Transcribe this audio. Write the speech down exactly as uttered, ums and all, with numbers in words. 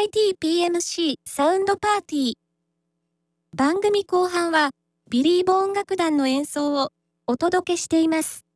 イティーピーエムシー サウンドパーティー。番組後半は、ビリーボ音楽団の演奏をお届けしています。